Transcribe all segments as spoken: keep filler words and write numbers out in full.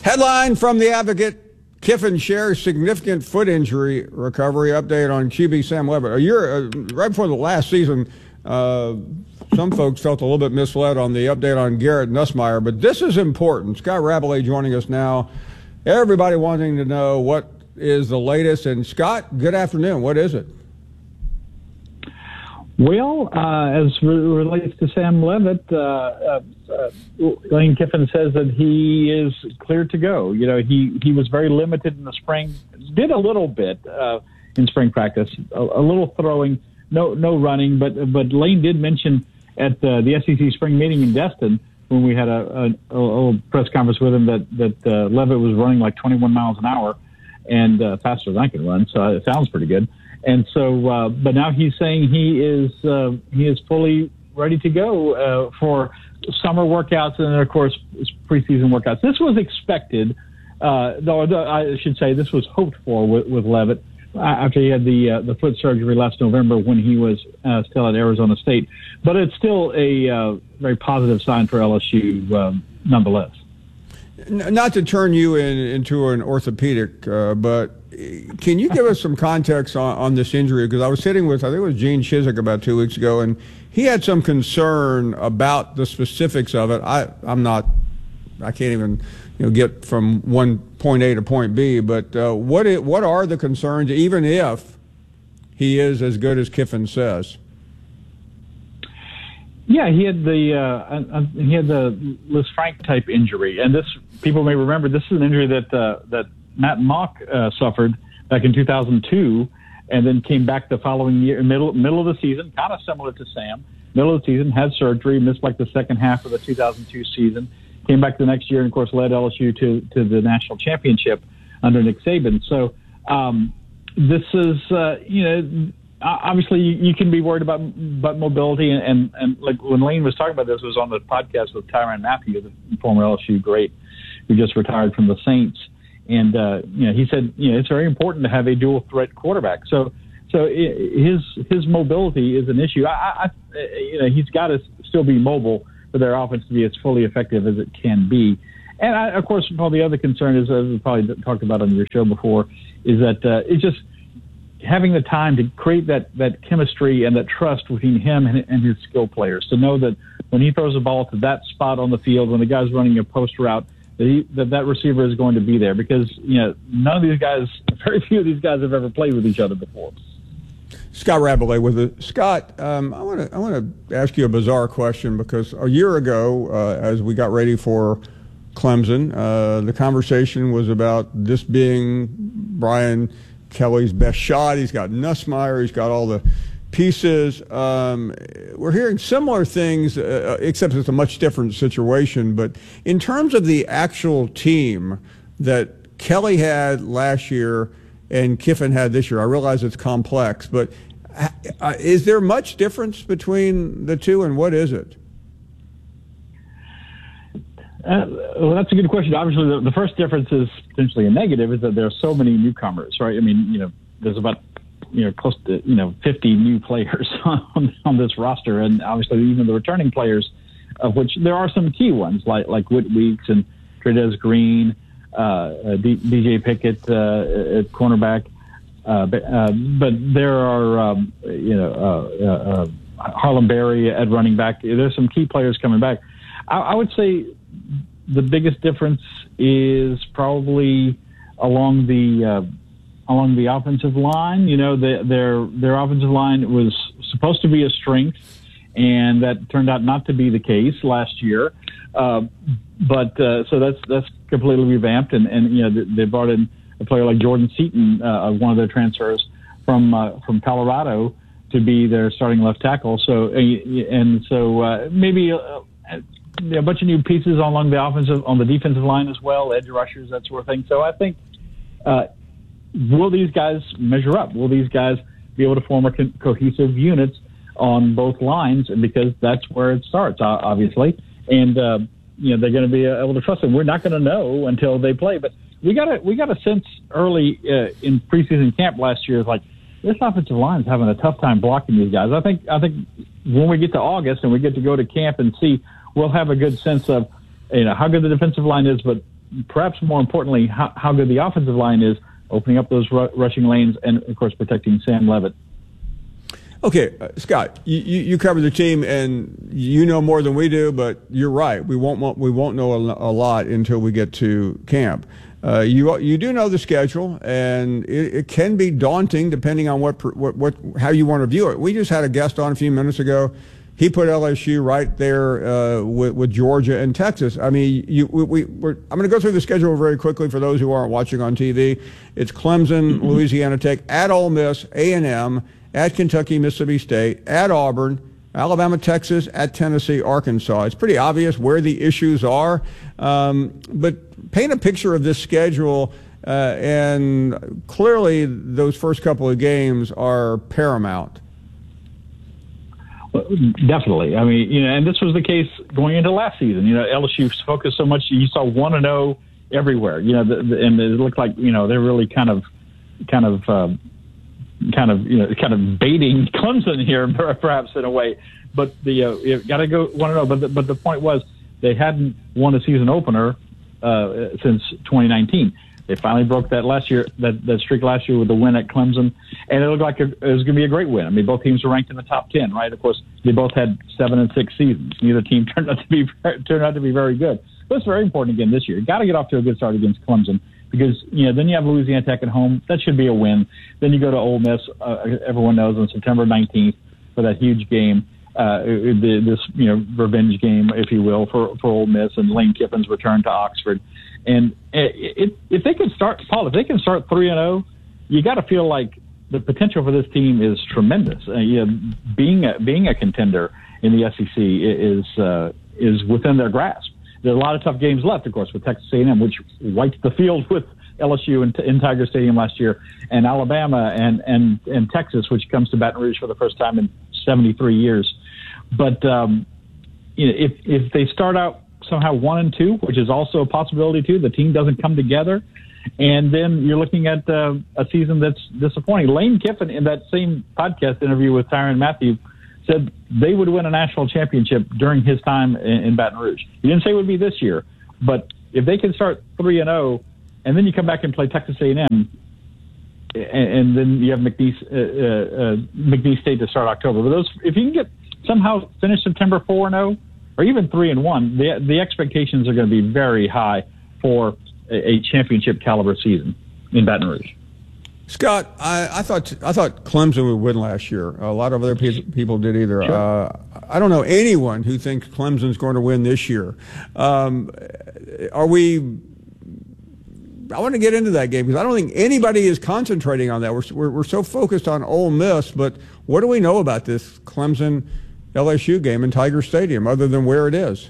Headline from the Advocate: Kiffin shares significant foot injury recovery. Update on Q B Sam Leavitt. A year, uh, right before the last season, uh, some folks felt a little bit misled on the update on Garrett Nussmeier, but this is important. Scott Rabelais joining us now. Everybody wanting to know what is the latest. And Scott, good afternoon. What is it? Well, uh, as re- relates to Sam Leavitt, uh, uh, uh, Lane Kiffin says that he is clear to go. You know, he, he was very limited in the spring, did a little bit uh, in spring practice, a, a little throwing, no no running. But but Lane did mention at uh, the S E C spring meeting in Destin when we had a, a, a press conference with him that that uh, Leavitt was running like twenty-one miles an hour and uh, faster than I can run. So it sounds pretty good. And so, uh, but now he's saying he is uh, he is fully ready to go uh, for summer workouts and, of course, preseason workouts. This was expected, uh, though I should say this was hoped for with, with Leavitt after he had the uh, the foot surgery last November when he was uh, still at Arizona State. But it's still a uh, very positive sign for L S U, um, nonetheless. Not to turn you in, into an orthopedic, uh, but can you give us some context on, on this injury? Because I was sitting with, I think it was Gene Chizik about two weeks ago, and he had some concern about the specifics of it. I, I'm not, I can't even, you know, get from one point A to point B. But uh, what it, what are the concerns, even if he is as good as Kiffin says? Yeah, he had the uh, he had the Lisfranc type injury, and this people may remember this is an injury that uh, that Matt Mock uh, suffered back in two thousand two, and then came back the following year, middle middle of the season, kind of similar to Sam. Middle of the season, had surgery, missed like the second half of the two thousand two season, came back the next year, and of course led L S U to to the national championship under Nick Saban. So um, this is uh, you know. Obviously, you can be worried about, about mobility, and, and, and like when Lane was talking about this, it was on the podcast with Tyrann Mathieu, the former L S U great, who just retired from the Saints, and uh, you know he said you know it's very important to have a dual threat quarterback. So, so his his mobility is an issue. I, I you know he's got to still be mobile for their offense to be as fully effective as it can be. And I, of course, probably the other concern is, as we probably talked about on your show before, is that uh, it's just having the time to create that, that chemistry and that trust between him and, and his skill players, to know that when he throws a ball to that spot on the field, when the guy's running a post route, that he, that, that receiver is going to be there, because you know none of these guys, very few of these guys have ever played with each other before. Scott Rabelais with it. Scott, um, I want to I want to ask you a bizarre question, because a year ago, uh, as we got ready for Clemson, uh, the conversation was about this being Brian Kelly's best shot. He's got Nussmeier. He's got all the pieces. Um, we're hearing similar things, uh, except it's a much different situation. But in terms of the actual team that Kelly had last year and Kiffin had this year, I realize it's complex, but uh, is there much difference between the two, and what is it? Uh, well, that's a good question. Obviously, the, the first difference is potentially a negative, is that there are so many newcomers, right? I mean, you know, there's about, you know, close to, you know, fifty new players on, on this roster. And obviously even the returning players, of which there are some key ones like, like Whit Weeks and Trades Green, uh, D, DJ Pickett uh, at cornerback. Uh, but, uh, but there are, um, you know, uh, uh, uh, Harlem Berry at running back. There's some key players coming back. I, I would say the biggest difference is probably along the uh, along the offensive line. You know, the, their their offensive line was supposed to be a strength, and that turned out not to be the case last year. Uh, but uh, so that's that's completely revamped, and, and you know they brought in a player like Jordan Seaton, uh, one of their transfers from uh, from Colorado, to be their starting left tackle. So and so uh, maybe. Uh, a bunch of new pieces along the offensive, on the defensive line as well, edge rushers, that sort of thing. So I think, uh, will these guys measure up? Will these guys be able to form a co- cohesive units on both lines? Because that's where it starts, obviously. And, uh, you know, they're going to be able to trust them. We're not going to know until they play. But we got a, we got a sense early uh, in preseason camp last year, like, this offensive line is having a tough time blocking these guys. I think, I think when we get to August and we get to go to camp and see, we'll have a good sense of, you know, how good the defensive line is, but perhaps more importantly, how, how good the offensive line is, opening up those ru- rushing lanes, and of course protecting Sam Levitt. Okay, uh, Scott, you, you, you cover the team, and you know more than we do. But you're right; we won't we won't know a, a lot until we get to camp. Uh, you you do know the schedule, and it, it can be daunting depending on what, what what how you want to view it. We just had a guest on a few minutes ago. He put L S U right there uh, with, with Georgia and Texas. I mean, you, we, we, we're, I'm going to go through the schedule very quickly for those who aren't watching on T V. It's Clemson, mm-hmm. Louisiana Tech, at Ole Miss, A and M, at Kentucky, Mississippi State, at Auburn, Alabama, Texas, at Tennessee, Arkansas. It's pretty obvious where the issues are. Um, but paint a picture of this schedule, uh, and clearly those first couple of games are paramount. Definitely. I mean, you know, and this was the case going into last season. You know, L S U focused so much. You saw one and zero everywhere. You know, the, the, and it looked like you know they're really kind of, kind of, um, kind of you know, kind of baiting Clemson here, perhaps in a way. But the uh, you got to go one and zero. But the, but the point was they hadn't won a season opener uh, since twenty nineteen. They finally broke that last year, that, that streak last year with the win at Clemson, and it looked like it was going to be a great win. I mean, both teams were ranked in the top ten, right? Of course, they both had seven and six seasons. Neither team turned out to be turned out to be very good. But it's very important again this year. You got to get off to a good start against Clemson because you know then you have Louisiana Tech at home. That should be a win. Then you go to Ole Miss. Uh, everyone knows on September nineteenth for that huge game. Uh, this you know revenge game, if you will, for for Ole Miss and Lane Kiffin's return to Oxford. And it, if they can start, Paul, if they can start three and zero, you got to feel like the potential for this team is tremendous. Uh, you know, being a, being a contender in the S E C is uh, is within their grasp. There's a lot of tough games left, of course, with Texas A and M, which wiped the field with L S U in, in Tiger Stadium last year, and Alabama and and and Texas, which comes to Baton Rouge for the first time in seventy-three years. But um, you know, if if they start out somehow one and two, which is also a possibility too, the team doesn't come together, and then you're looking at uh, a season that's disappointing. Lane Kiffin, in that same podcast interview with Tyrann Mathieu, said they would win a national championship during his time in, in Baton Rouge. He didn't say it would be this year, but if they can start three and zero, and then you come back and play Texas A and M, and, and then you have McNeese, uh, uh, McNeese State to start October. But those, if you can get somehow finish September four and zero. Or even three and one, the the expectations are going to be very high for a, a championship caliber season in Baton Rouge. Scott, I, I thought I thought Clemson would win last year. A lot of other people did either. Sure. Uh, I don't know anyone who thinks Clemson's going to win this year. Um, are we? I want to get into that game because I don't think anybody is concentrating on that. We're we're, we're so focused on Ole Miss, but what do we know about this Clemson L S U game in Tiger Stadium, other than where it is?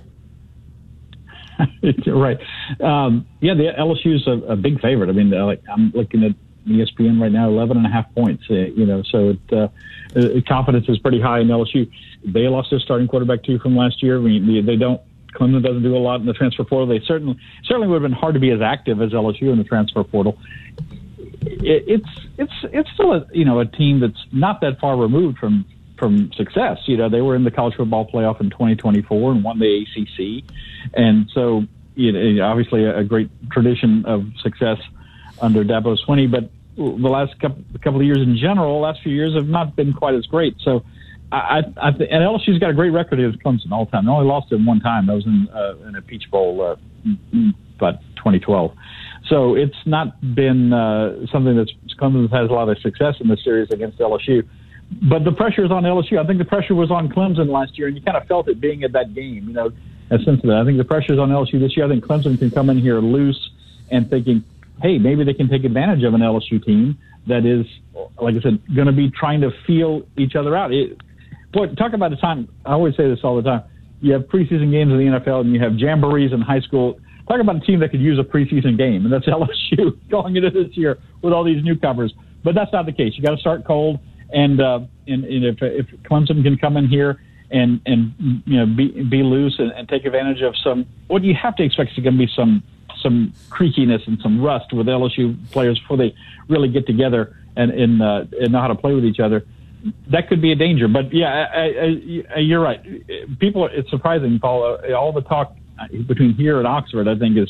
Right. Um, yeah, the L S U is a, a big favorite. I mean, like, I'm looking at E S P N right now, eleven and a half points. Uh, you know, so it, uh, uh, confidence is pretty high in L S U. They lost their starting quarterback too from last year. I mean, they don't. Clemson doesn't do a lot in the transfer portal. They certainly certainly would have been hard to be as active as L S U in the transfer portal. It, it's it's it's still a you know a team that's not that far removed from. from success. You know, they were in the college football playoff in twenty twenty-four and won the A C C. And so, you know, obviously a, a great tradition of success under Dabo Swinney, but the last couple, couple of years in general, last few years have not been quite as great. So I, I, I th- and L S U's got a great record against Clemson all the time. They only lost it one time. That was in, uh, in a Peach Bowl, uh, about twenty twelve. So it's not been uh, something that's Clemson has a lot of success in this series against L S U. But the pressure is on L S U. I think the pressure was on Clemson last year, and you kind of felt it being at that game, you know, a sense of that. I think the pressure is on L S U this year. I think Clemson can come in here loose and thinking, hey, maybe they can take advantage of an L S U team that is, like I said, going to be trying to feel each other out. It, boy, talk about a time, I always say this all the time. You have preseason games in the N F L, and you have jamborees in high school. Talk about a team that could use a preseason game, and that's L S U going into this year with all these newcomers. But that's not the case. You got to start cold. And, uh, and, and if, if Clemson can come in here and, and you know, be, be loose and, and take advantage of some, what you have to expect is going to be some, some creakiness and some rust with L S U players before they really get together and, and, uh, and know how to play with each other. That could be a danger. But, yeah, I, I, I, you're right. People, it's surprising, Paul, uh, all the talk between here and Oxford, I think, is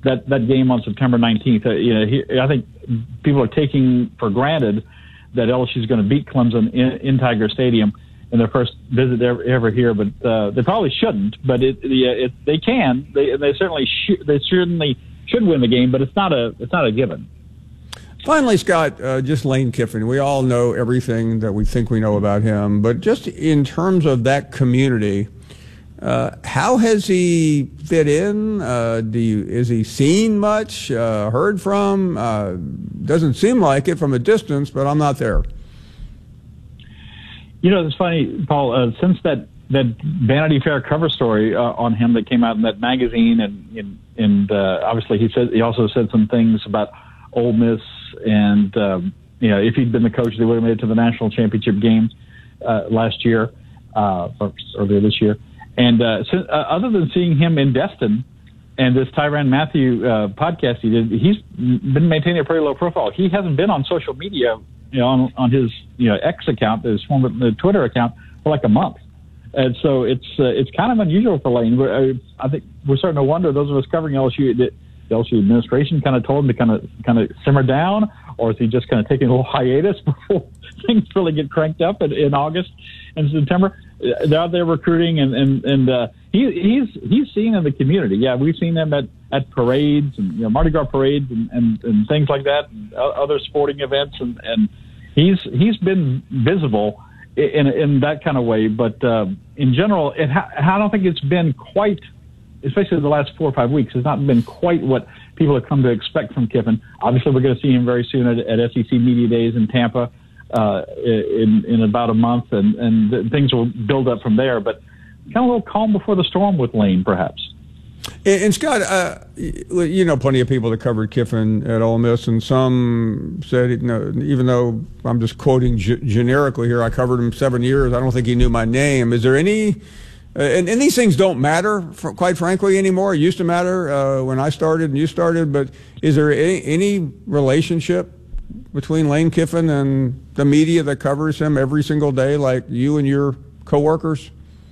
that, that game on September nineteenth. Uh, you know, he, I think people are taking for granted that L S U is going to beat Clemson in, in Tiger Stadium in their first visit ever, ever here, but uh, they probably shouldn't. But it, it, it they can. They, they certainly sh- they certainly should win the game, but it's not a it's not a given. Finally, Scott, uh, just Lane Kiffin. We all know everything that we think we know about him, but just in terms of that community, uh, how has he fit in? Uh, do you, is he seen much, uh, heard from? Uh, doesn't seem like it from a distance, but I'm not there. You know, it's funny, Paul, uh, since that, that Vanity Fair cover story uh, on him that came out in that magazine, and and, and uh, obviously he said he also said some things about Ole Miss, and um, you know, if he'd been the coach, they would have made it to the national championship game uh, last year, uh, or earlier this year. And uh, so, uh, other than seeing him in Destin and this Tyrann Mathieu uh, podcast he did, he's been maintaining a pretty low profile. He hasn't been on social media, you know, on, on his, you know, X account, his former the Twitter account, for like a month. And so it's uh, it's kind of unusual for Lane. We're, I think we're starting to wonder, those of us covering L S U, the L S U administration kind of told him to kind of kind of simmer down, or is he just kind of taking a little hiatus before things really get cranked up in, in August and September? They're out there recruiting, and and and uh, he he's he's seen in the community. Yeah, we've seen them at, at parades and, you know, Mardi Gras parades and, and, and things like that, and other sporting events, and, and he's he's been visible in in that kind of way. But uh, in general, it ha- I don't think it's been quite, especially the last four or five weeks, it's not been quite what people have come to expect from Kiffin. Obviously, we're going to see him very soon at, at S E C Media Days in Tampa. Uh, in, in about a month, and, and things will build up from there. But kind of a little calm before the storm with Lane, perhaps. And, and Scott, uh, you know plenty of people that covered Kiffin at Ole Miss, and some said, you know, even though I'm just quoting g- generically here, I covered him seven years, I don't think he knew my name. Is there any, uh, and, and these things don't matter, for, quite frankly, anymore. It used to matter uh, when I started and you started, but is there any, any relationship between Lane Kiffin and the media that covers him every single day, like you and your coworkers?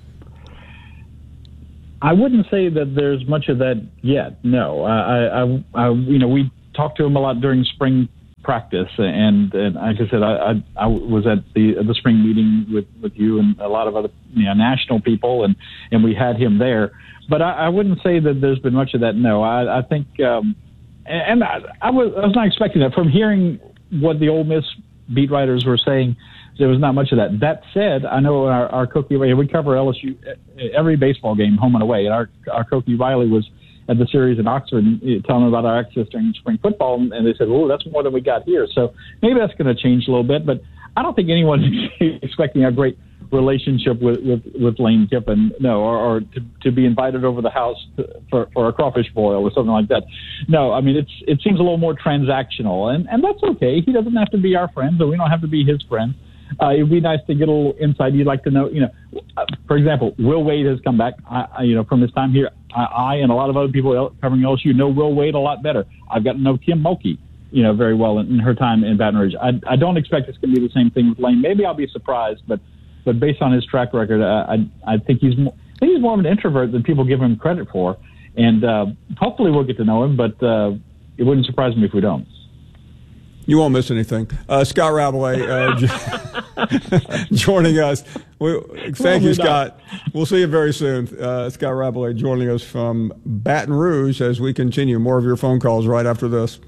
I wouldn't say that there's much of that yet. No, I, I, I you know, we talked to him a lot during spring practice, and, and like I said, I, I, I was at the the spring meeting with, with you and a lot of other, you know, national people, and, and we had him there. But I, I wouldn't say that there's been much of that. No, I, I think, um, and I, I was I was not expecting that from hearing what the Ole Miss beat writers were saying. There was not much of that. That said, I know our, our Cokie Riley, we cover L S U every baseball game, home and away. And our, our Cokie Riley was at the series in Oxford telling them about our access during spring football. And they said, oh, that's more than we got here. So maybe that's going to change a little bit. But I don't think anyone's expecting a great relationship with, with, with Lane Kiffin, no, or, or to, to be invited over the house to, for, for a crawfish boil or something like that. No, I mean, it's it seems a little more transactional, and, and that's okay. He doesn't have to be our friend, or we don't have to be his friend. Uh, it'd be nice to get a little insight. You'd like to know, you know, uh, for example, Will Wade has come back, I, I, you know, from his time here. I, I and a lot of other people covering L S U know Will Wade a lot better. I've got to know Kim Mulkey, you know, very well in, in her time in Baton Rouge. I, I don't expect it's going to be the same thing with Lane. Maybe I'll be surprised, but but based on his track record, I I, I think he's more, I think he's more of an introvert than people give him credit for, and uh, hopefully we'll get to know him. But uh, it wouldn't surprise me if we don't. You won't miss anything. Uh, Scott Rabalais uh, joining us. We, thank you, Scott. We'll see you very soon. Uh, Scott Rabalais joining us from Baton Rouge as we continue. More of your phone calls right after this.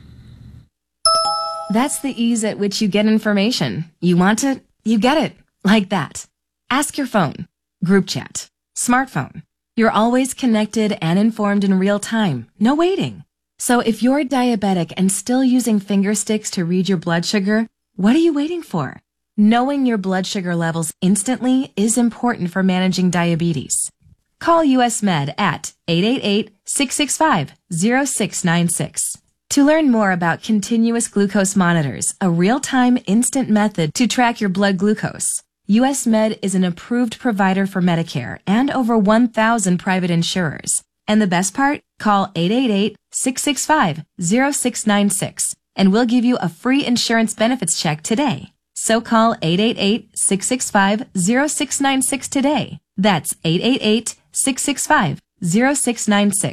That's the ease at which you get information. You want it, you get it. Like that. Ask your phone. Group chat. Smartphone. You're always connected and informed in real time. No waiting. So if you're diabetic and still using finger sticks to read your blood sugar, what are you waiting for? Knowing your blood sugar levels instantly is important for managing diabetes. Call U S Med at eight eight eight, six six five, zero six nine six. To learn more about continuous glucose monitors, a real-time instant method to track your blood glucose, U S Med is an approved provider for Medicare and over one thousand private insurers. And the best part? Call eight eight eight, six six five, zero six nine six and we'll give you a free insurance benefits check today. So call eight eight eight, six six five, zero six nine six today. That's eight eight eight, six six five, zero six nine six.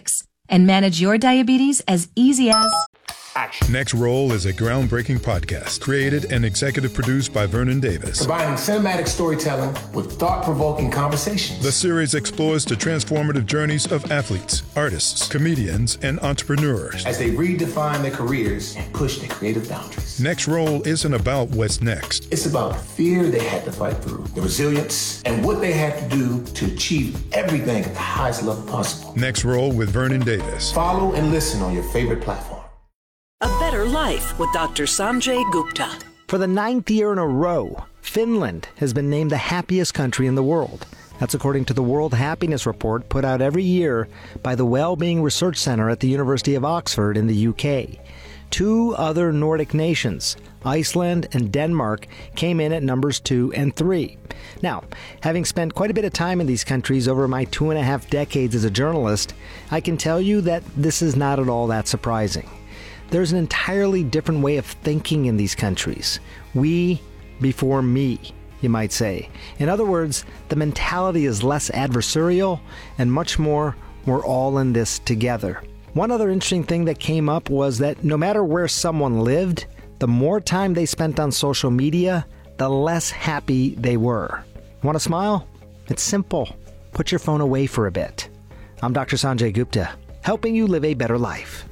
and manage your diabetes as easy as... Action. Next Roll is a groundbreaking podcast created and executive produced by Vernon Davis. Combining cinematic storytelling with thought-provoking conversations. The series explores the transformative journeys of athletes, artists, comedians, and entrepreneurs as they redefine their careers and push their creative boundaries. Next Roll isn't about what's next. It's about the fear they had to fight through, the resilience, and what they had to do to achieve everything at the highest level possible. Next Roll with Vernon Davis. Follow and listen on your favorite platform. A Better Life with Doctor Sanjay Gupta. For the ninth year in a row, Finland has been named the happiest country in the world. That's according to the World Happiness Report put out every year by the Wellbeing Research Center at the University of Oxford in the U K. Two other Nordic nations, Iceland and Denmark, came in at numbers two and three. Now, having spent quite a bit of time in these countries over my two and a half decades as a journalist, I can tell you that this is not at all that surprising. There's an entirely different way of thinking in these countries. We before me, you might say. In other words, the mentality is less adversarial and much more, we're all in this together. One other interesting thing that came up was that no matter where someone lived, the more time they spent on social media, the less happy they were. Want to smile? It's simple. Put your phone away for a bit. I'm Doctor Sanjay Gupta, helping you live a better life.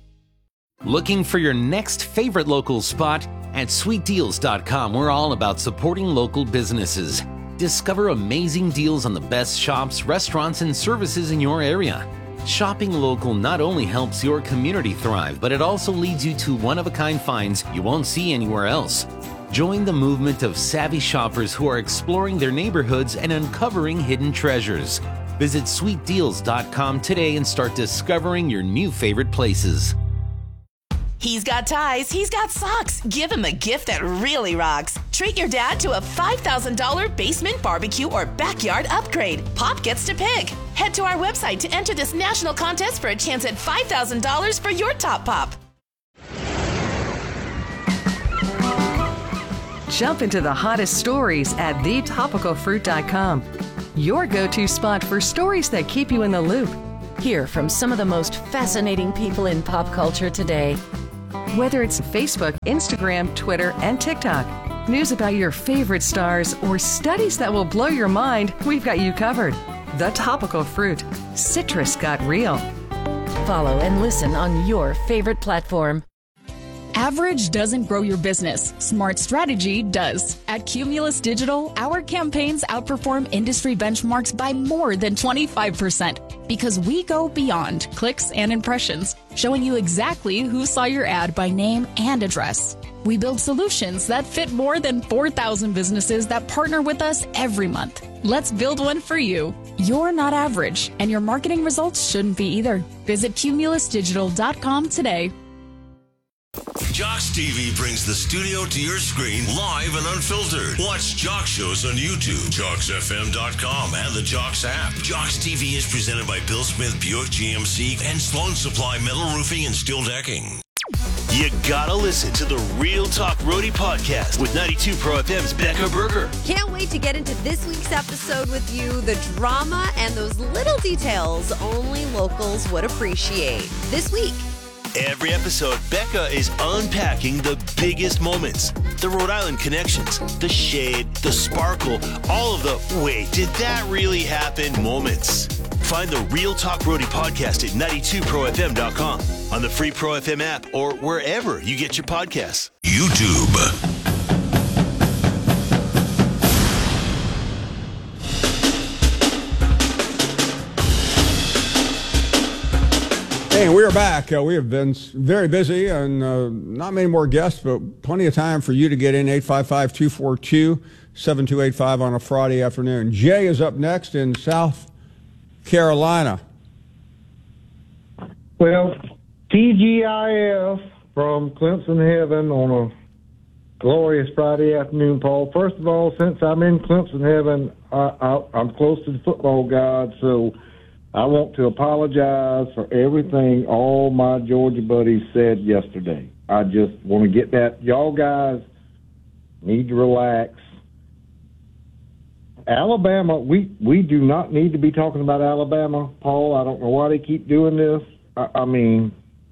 Looking for your next favorite local spot? At sweet deals dot com, we're all about supporting local businesses. Discover amazing deals on the best shops, restaurants, and services in your area. Shopping local not only helps your community thrive, but it also leads you to one-of-a-kind finds you won't see anywhere else. Join the movement of savvy shoppers who are exploring their neighborhoods and uncovering hidden treasures. Visit sweet deals dot com today and start discovering your new favorite places. He's got ties, he's got socks. Give him a gift that really rocks. Treat your dad to a five thousand dollars basement barbecue or backyard upgrade. Pop gets to pick. Head to our website to enter this national contest for a chance at five thousand dollars for your top pop. Jump into the hottest stories at the topical fruit dot com. Your go-to spot for stories that keep you in the loop. Hear from some of the most fascinating people in pop culture today. Whether it's Facebook, Instagram, Twitter, and TikTok, news about your favorite stars, or studies that will blow your mind, we've got you covered. The Topical Fruit. Citrus got real. Follow and listen on your favorite platform. Average doesn't grow your business. Smart strategy does. At Cumulus Digital, our campaigns outperform industry benchmarks by more than twenty-five percent because we go beyond clicks and impressions, showing you exactly who saw your ad by name and address. We build solutions that fit more than four thousand businesses that partner with us every month. Let's build one for you. You're not average, and your marketing results shouldn't be either. Visit cumulus digital dot com today. Jocks T V brings the studio to your screen live and unfiltered. Watch Jocks shows on YouTube, jocks f m dot com, and the Jocks app. Jocks T V is presented by Bill Smith Buick G M C and Sloan Supply Metal Roofing and Steel Decking. You gotta listen to the Real Talk Roadie podcast with ninety-two Pro F M's Becca Berger. Can't wait to get into this week's episode with you. The drama and those little details only locals would appreciate. This week, every episode, Becca is unpacking the biggest moments, the Rhode Island connections, the shade, the sparkle, all of the wait, did that really happen moments. Find the Real Talk Roadie podcast at ninety-two pro f m dot com, on the free Pro F M app, or wherever you get your podcasts. YouTube. Hey, we are back. Uh, we have been very busy and uh, not many more guests, but plenty of time for you to get in. eight five five, two four two, seven two eight five on a Friday afternoon. Jay is up next in South Carolina. Well, T G I F from Clemson Heaven on a glorious Friday afternoon, Paul. First of all, since I'm in Clemson Heaven, I, I, I'm close to the football god, so I want to apologize for everything all my Georgia buddies said yesterday. I just want to get that. Y'all guys need to relax. Alabama, we, we do not need to be talking about Alabama, Paul. I don't know why they keep doing this. I, I mean,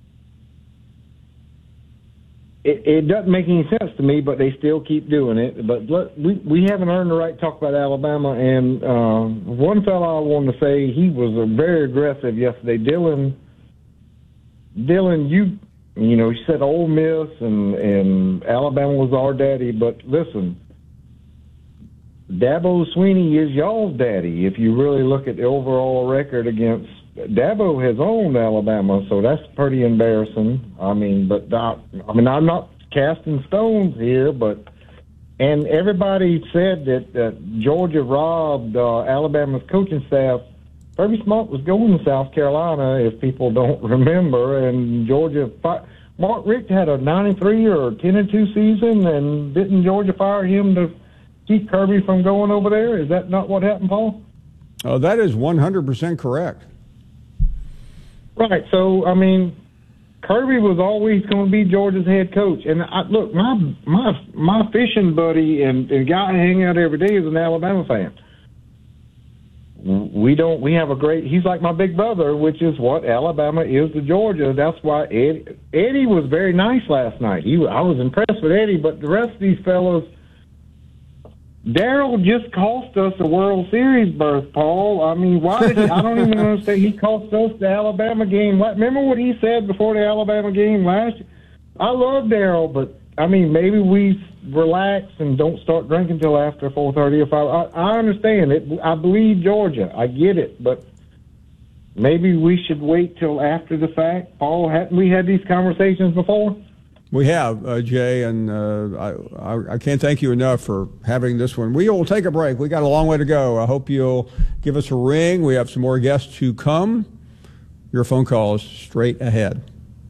it, it doesn't make any sense to me, but they still keep doing it. But look, we we haven't earned the right to talk about Alabama. And uh, one fellow I wanted to say, he was uh, very aggressive yesterday. Dylan, Dylan, you you know, he said Ole Miss and and Alabama was our daddy. But listen, Dabo Swinney is y'all's daddy. If you really look at the overall record against. Dabo has owned Alabama, so that's pretty embarrassing. I mean, but I, I mean, I'm not casting stones here, but and everybody said that uh, Georgia robbed uh, Alabama's coaching staff. Kirby Smart was going to South Carolina, if people don't remember, and Georgia. Mark Richt had a ninety-three or ten and two season, and didn't Georgia fire him to keep Kirby from going over there? Is that not what happened, Paul? Oh, that is one hundred percent correct. Right. So, I mean, Kirby was always going to be Georgia's head coach. And I, look, my my my fishing buddy and, and guy I hang out every day is an Alabama fan. We don't. We have a great. He's like my big brother, which is what Alabama is to Georgia. That's why Eddie, Eddie was very nice last night. He I was impressed with Eddie, but the rest of these fellows. Darryl just cost us a World Series berth, Paul. I mean, why did he, I don't even understand. He cost us the Alabama game. Remember what he said before the Alabama game last year? I love Darryl, but, I mean, maybe we relax and don't start drinking till after four thirty or five. I, I understand it. I believe Georgia. I get it, but maybe we should wait till after the fact. Paul, hadn't we had these conversations before? We have, uh, Jay, and uh, I, I, I can't thank you enough for having this one. We will take a break. We got a long way to go. I hope you'll give us a ring. We have some more guests to come. Your phone call is straight ahead.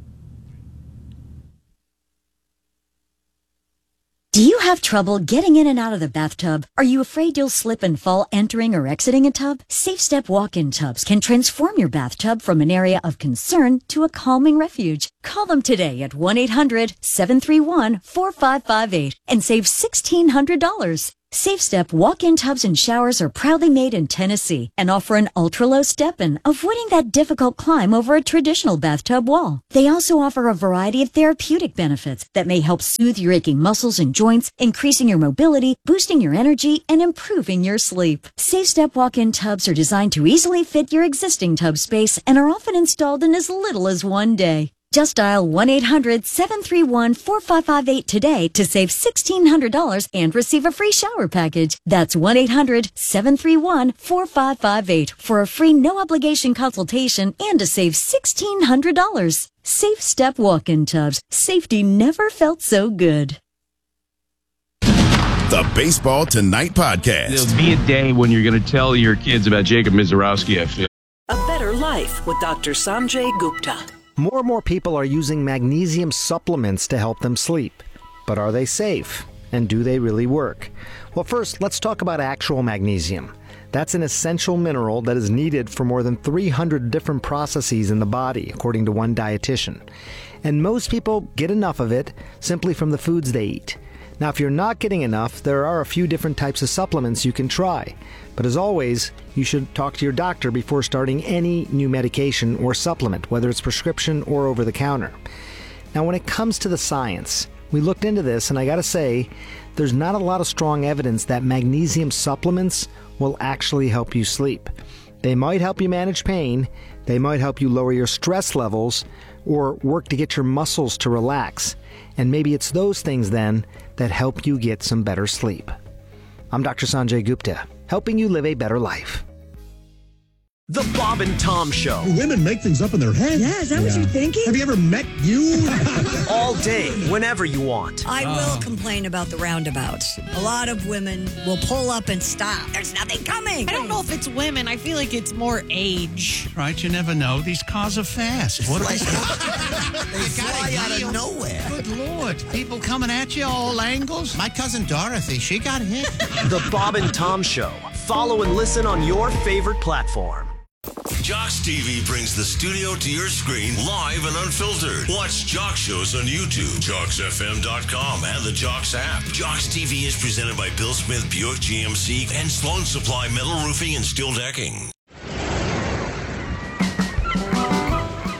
Do you have trouble getting in and out of the bathtub? Are you afraid you'll slip and fall entering or exiting a tub? SafeStep walk-in tubs can transform your bathtub from an area of concern to a calming refuge. Call them today at one eight hundred seven three one four five five eight and save sixteen hundred dollars. SafeStep walk-in tubs and showers are proudly made in Tennessee and offer an ultra-low step-in, avoiding that difficult climb over a traditional bathtub wall. They also offer a variety of therapeutic benefits that may help soothe your aching muscles and joints, increasing your mobility, boosting your energy, and improving your sleep. SafeStep walk-in tubs are designed to easily fit your existing tub space and are often installed in as little as one day. Just dial one eight hundred seven three one four five five eight today to save sixteen hundred dollars and receive a free shower package. That's one eight hundred seven three one four five five eight for a free no-obligation consultation and to save sixteen hundred dollars. SafeStep walk-in tubs. Safety never felt so good. The Baseball Tonight podcast. There'll be a day when you're going to tell your kids about Jacob Mizorowski, I feel. A Better Life with Doctor Sanjay Gupta. More and more people are using magnesium supplements to help them sleep. But are they safe? And do they really work? Well, first, let's talk about actual magnesium. That's an essential mineral that is needed for more than three hundred different processes in the body, according to one dietitian. And most people get enough of it simply from the foods they eat. Now, if you're not getting enough, there are a few different types of supplements you can try. But as always, you should talk to your doctor before starting any new medication or supplement, whether it's prescription or over-the-counter. Now, when it comes to the science, we looked into this, and I gotta say, there's not a lot of strong evidence that magnesium supplements will actually help you sleep. They might help you manage pain, they might help you lower your stress levels, or work to get your muscles to relax. And maybe it's those things, then, that help you get some better sleep. I'm Doctor Sanjay Gupta, helping you live a better life. The Bob and Tom Show. Women make things up in their head. Yeah, is that yeah. what you're thinking? Have you ever met you? All day, whenever you want. I will uh. complain about the roundabouts. A lot of women will pull up and stop. There's nothing coming. I don't know if it's women. I feel like it's more age. Right, you never know. These cars are fast. What like, they fly out of nowhere. Good Lord. People coming at you all angles. My cousin Dorothy, she got hit. The Bob and Tom Show. Follow and listen on your favorite platform. Jocks T V brings the studio to your screen live and unfiltered. Watch Jock shows on YouTube, jocks f m dot com, and the Jocks app. Jocks T V is presented by Bill Smith Buick G M C and Sloan Supply Metal Roofing and Steel Decking.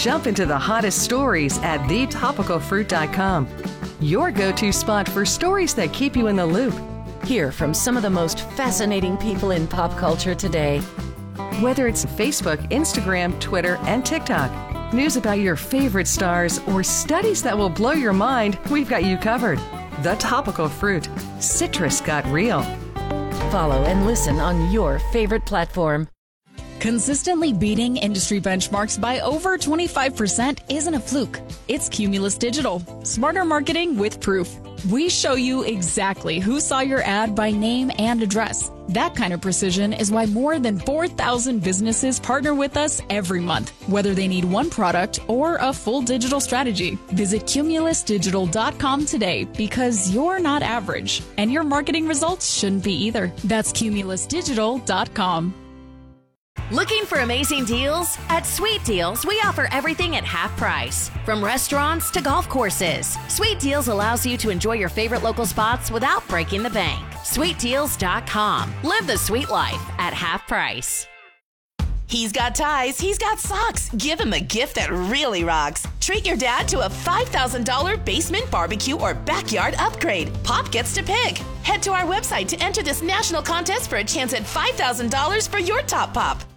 Jump into the hottest stories at the topical fruit dot com. Your go-to spot for stories that keep you in the loop. Hear from some of the most fascinating people in pop culture today. Whether it's Facebook, Instagram, Twitter, and TikTok, news about your favorite stars, or studies that will blow your mind, we've got you covered. The Topical Fruit. Citrus got real. Follow and listen on your favorite platform. Consistently beating industry benchmarks by over twenty-five percent isn't a fluke. It's Cumulus Digital. Smarter marketing with proof. We show you exactly who saw your ad by name and address. That kind of precision is why more than four thousand businesses partner with us every month, whether they need one product or a full digital strategy. Visit cumulus digital dot com today because you're not average, and your marketing results shouldn't be either. That's cumulus digital dot com. Looking for amazing deals? At Sweet Deals, we offer everything at half price. From restaurants to golf courses, Sweet Deals allows you to enjoy your favorite local spots without breaking the bank. sweet deals dot com. Live the sweet life at half price. He's got ties, he's got socks. Give him a gift that really rocks. Treat your dad to a five thousand dollars basement barbecue or backyard upgrade. Pop gets to pick. Head to our website to enter this national contest for a chance at five thousand dollars for your top pop.